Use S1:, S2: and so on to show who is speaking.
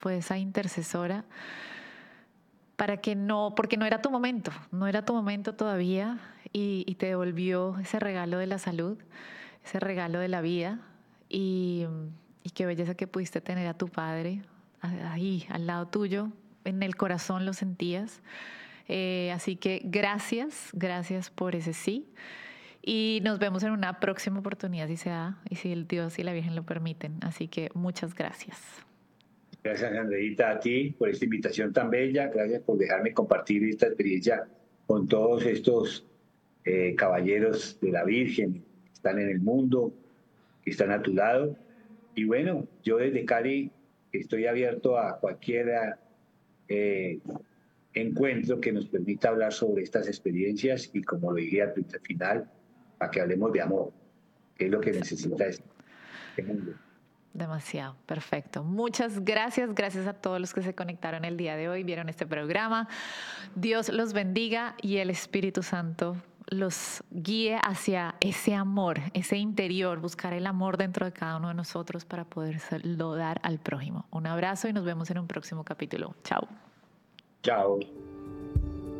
S1: fue esa intercesora para que no, porque no era tu momento todavía y te devolvió ese regalo de la salud, ese regalo de la vida y, y qué belleza que pudiste tener a tu padre ahí, al lado tuyo, en el corazón lo sentías. Así que gracias por ese sí. Y nos vemos en una próxima oportunidad si se da y si el Dios y la Virgen lo permiten. Así que muchas gracias.
S2: Gracias, Andreita, a ti por esta invitación tan bella. Gracias por dejarme compartir esta experiencia con todos estos caballeros de la Virgen que están en el mundo, que están a tu lado. Y bueno, yo desde Cali estoy abierto a cualquier eh, encuentro que nos permita hablar sobre estas experiencias y como lo dije al final, para que hablemos de amor, que es lo que necesita este mundo.
S1: Demasiado, perfecto. Muchas gracias a todos los que se conectaron el día de hoy, vieron este programa. Dios los bendiga y el Espíritu Santo los guíe hacia ese amor, ese interior, buscar el amor dentro de cada uno de nosotros para poderlo dar al prójimo. Un abrazo y nos vemos en un próximo capítulo. Chao.
S2: Chao.